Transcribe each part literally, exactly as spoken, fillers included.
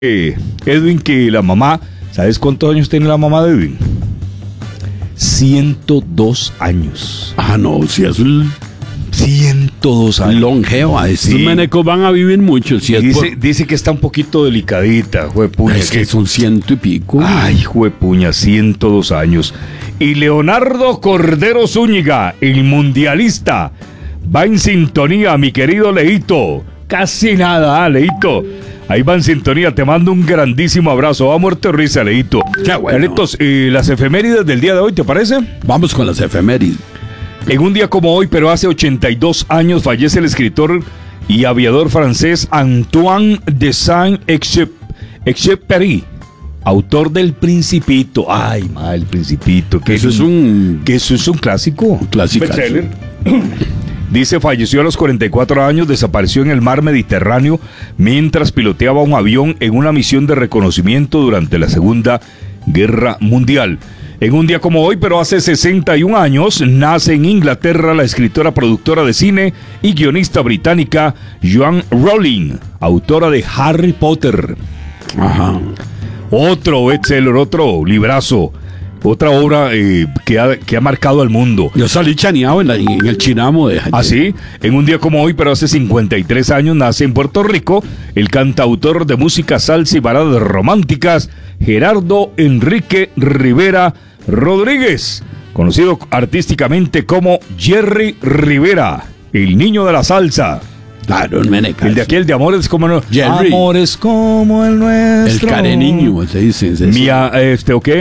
Eh, Edwin, que la mamá, ¿sabes cuántos años tiene la mamá de Edwin? ciento dos años. Ah, no, si es un ciento dos años. longeva. Estos Sí. menecos van a vivir mucho. Si es Dice, por- dice que está un poquito delicadita, juepuña. es que son ciento y pico. Ay, juepuña, ciento dos años. Y Leonardo Cordero Zúñiga, el mundialista, va en sintonía, mi querido Leito. Casi nada, ¿ah, Leito? Ahí va en sintonía, te mando un grandísimo abrazo. Va a muerte de risa, Leito. Qué bueno. Carlitos, eh, las efemérides del día de hoy, ¿te parece? Vamos con las efemérides. En un día como hoy, pero hace ochenta y dos años, fallece el escritor y aviador francés Antoine de Saint-Exupéry, autor del Principito. Ay, ma, el Principito. Que Eso es un que eso es un clásico. Un clásicazo. Dice, falleció a los cuarenta y cuatro años, desapareció en el mar Mediterráneo mientras piloteaba un avión en una misión de reconocimiento durante la Segunda Guerra Mundial. En un día como hoy, pero hace sesenta y un años, nace en Inglaterra la escritora, productora de cine y guionista británica Joanne Rowling, autora de Harry Potter. Ajá. Otro bestseller, otro librazo, otra obra eh, que, ha, que ha marcado al mundo. Yo salí chaneado en, la- en el chinamo de Así, en un día como hoy, pero hace cincuenta y tres años, nace en Puerto Rico el cantautor de música salsa y baladas románticas Gerardo Enrique Rivera Rodríguez, conocido artísticamente como Jerry Rivera, el niño de la salsa. Claro, el meneca. El de aquel de Amores como no, Jerry. Amores como el El nuestro. careniño, se dice. se dice. Mía, este, ok.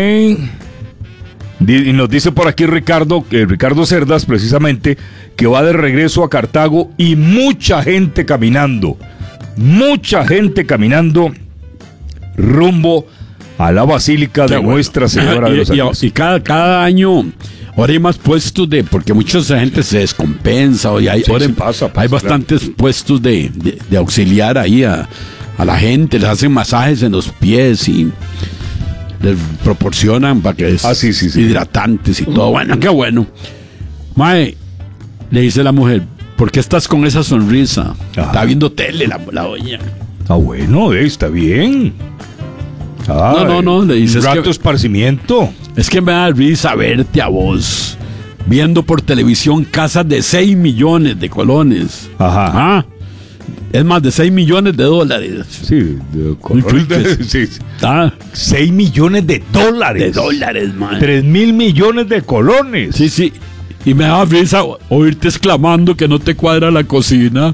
Di- Y nos dice por aquí Ricardo, eh, Ricardo Cerdas, precisamente, que va de regreso a Cartago y mucha gente caminando. Mucha gente caminando rumbo a la Basílica Qué de bueno. Nuestra Señora Y- de los y, Ángeles. y cada, cada año ahora hay más puestos de, porque mucha gente se descompensa y hay, Sí, ahora sí pasa, pasa, hay bastantes puestos de, de, de auxiliar ahí a, a la gente, les hacen masajes en los pies y les proporcionan para que es Ah, sí, sí, sí. hidratantes y todo. Bueno, qué bueno. Mae, le dice la mujer, ¿por qué estás con esa sonrisa? Ajá. Está viendo tele la, la doña. Ah, bueno, eh, está bien. Ay, No, no, no, le dices un rato que- esparcimiento. Es que me da risa verte a vos viendo por televisión casas de seis millones de colones. Ajá. Ah, es más de seis millones de dólares. Sí, de friques. sí, sí. Ah, seis millones de dólares. de dólares, man. tres mil millones de colones. Sí, sí. Y me da risa oírte exclamando que no te cuadra la cocina.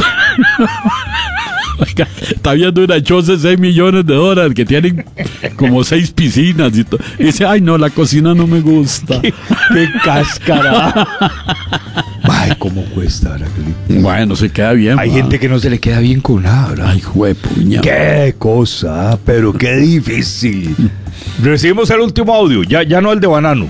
Oiga, está viendo una choza de seis millones de dólares que tienen como seis piscinas y todo. Y dice, ay no, la cocina no me gusta. ¡Qué cáscara! Ay, ¿cómo cuesta, Araquelito? Bueno, se queda bien. Hay ma. gente que no se le queda bien con nada, ¿verdad? Ay, juepuña. ¡Qué cosa! Pero qué difícil. Recibimos el último audio, ya, ya no el de banano.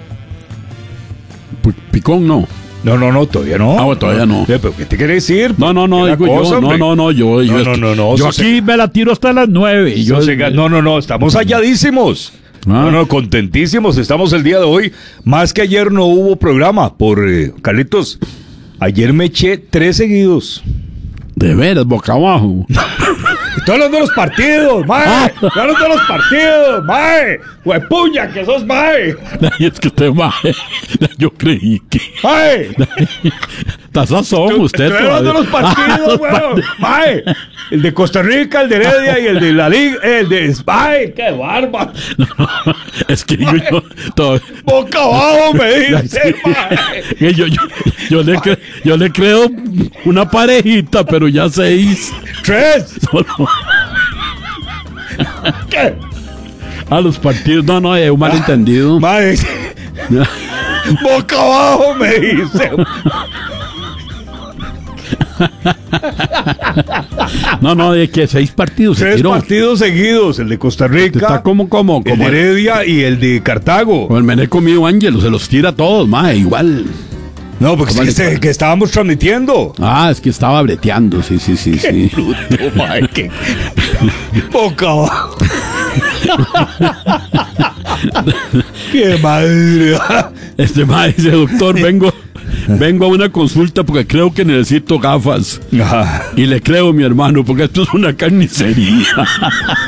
Pi- Picón no. No, no, no, todavía no. Ah, bueno, todavía no. Eh, ¿Pero qué te quiere decir? No, no, no, ¿Qué digo la yo. cosa, No, hombre? no, no, yo. yo No, no, no, no, Yo eso aquí me la tiro hasta las nueve. Y yo, Yo sé que- no, no, no, estamos halladísimos. Ah. No, no, contentísimos estamos el día de hoy. Más que ayer no hubo programa por eh, Carlitos. Ayer me eché tres seguidos. De veras, boca abajo. Estoy hablando de los partidos, mae. Estoy hablando de los partidos, mae. Huepuña, que sos mae. Ay, es que usted, mae, yo creí que. Mae. Tazazón, usted. Estoy hablando de los todavía. Ah, partidos, los weón. partidos. Mae. El de Costa Rica, el de Heredia y el de la Liga. El de. Mae, qué barba. Es que yo, yo, todo- Boca abajo, me dice, mae. que yo, yo, yo le cre- yo le creo una parejita, pero ya seis. Tres. No, no. ¿Qué? A los partidos, no, no, es un malentendido. Mae. Boca abajo, me dice. No, no, es que seis partidos se Tres tiró. partidos seguidos, el de Costa Rica, Está como, como, el de como. Heredia y el de Cartago. Con el meneco mío Ángelo, se los tira a todos, mae, igual. No, porque ¿Cómo sí, le- que, que estábamos transmitiendo. Ah, es que estaba breteando, sí, sí, sí, sí. Bruto, mae, que- Boca abajo. ¡Qué madre! Este mae dice, doctor, vengo, vengo a una consulta porque creo que necesito gafas. Ajá. Y le creo, mi hermano, porque esto es una carnicería.